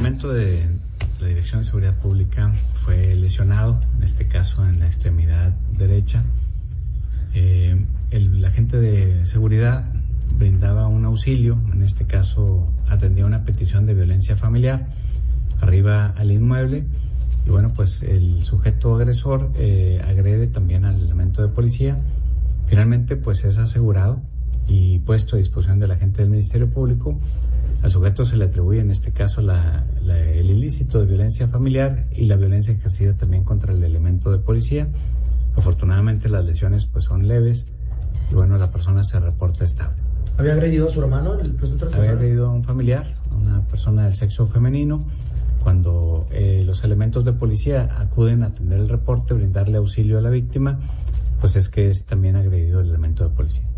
elemento de la Dirección de Seguridad Pública fue lesionado, en este caso en la extremidad derecha. El agente de seguridad brindaba un auxilio, en este caso atendía una petición de violencia familiar arriba al inmueble, y bueno, pues el sujeto agresor agrede también al elemento de policía. Finalmente pues es asegurado y puesto a disposición del agente del Ministerio Público. Al sujeto se le atribuye en este caso el ilícito de violencia familiar y la violencia ejercida también contra el elemento de policía. Afortunadamente las lesiones pues son leves y bueno, la persona se reporta estable. ¿Había agredido a su hermano, el presunto responsable? Había agredido a un familiar, a una persona del sexo femenino. Cuando los elementos de policía acuden a atender el reporte, brindarle auxilio a la víctima, pues es que es también agredido el elemento de policía.